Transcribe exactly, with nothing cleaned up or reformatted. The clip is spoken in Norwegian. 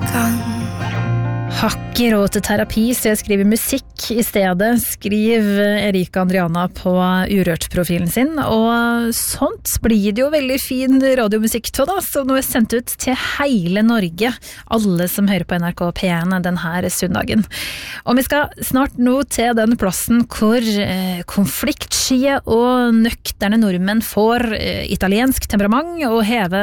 Har ikke råd til terapi, så jeg skriver musikk i stedet, skriver Erika Andriana på Urørt-profilen sin, og sånt blir det jo veldig fin radiomusikk til da, som nå er sendt ut til hele Norge, alle som hører på N R K P en denne søndagen. Og vi skal snart nå til den plassen hvor eh, konfliktsky og nøkterne nordmenn får eh, italiensk temperament og heve